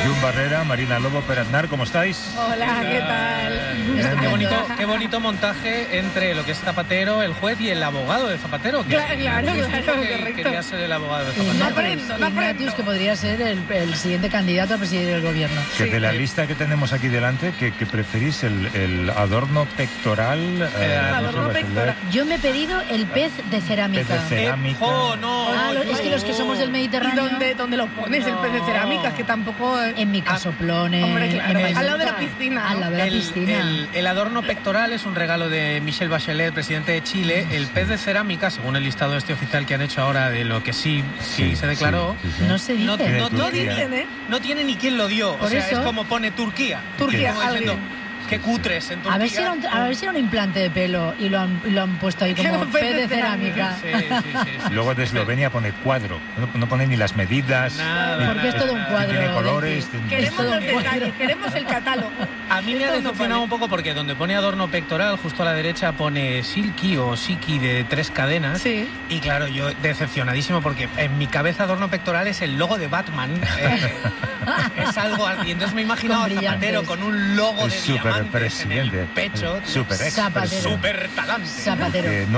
Jun Barrera, Marina Lobo, Per Aznar, ¿cómo estáis? Hola, ¿qué tal? Qué bonito montaje entre lo que es Zapatero, el juez, y el abogado de Zapatero. Claro, que quería ser el abogado de Zapatero. No aprendo. Que podría ser el siguiente candidato a presidir el gobierno. Que de la lista que tenemos aquí delante, que preferís el adorno pectoral. Adorno pectoral. Yo me he pedido el pez de cerámica. Pez de cerámica. Es que los que somos del Mediterráneo. ¿Y dónde lo pones, el pez de cerámica? Es que tampoco... En mi casoplón, Hombre, claro, en al lado de la Mallorca. piscina, ¿no? Al lado de la piscina. El adorno pectoral es un regalo de Michelle Bachelet, presidente de Chile. El pez de cerámica, según el listado oficial que han hecho ahora de lo que sí se declaró, sí. No se dice. no tiene ni quién lo dio. Por o sea, eso, es como pone Turquía. Turquía, Como diciendo, qué cutres en Turquía. A ver si era un implante de pelo y lo han puesto ahí como pez de cerámica. Sí. Luego de Eslovenia pone cuadro. No pone ni las medidas. Nada, Porque es todo un cuadro. Tiene colores. Queremos los detalles, queremos el catálogo. A mí me ha decepcionado un poco porque donde pone adorno pectoral, justo a la derecha pone Silky o Siki de 3 cadenas. Sí. Y claro, yo decepcionadísimo porque en mi cabeza adorno pectoral es el logo de Batman. Es algo así. Entonces me he imaginado a Zapatero con un logo de diamantes en el pecho. Súper Zapatero. Súper talante. Zapatero.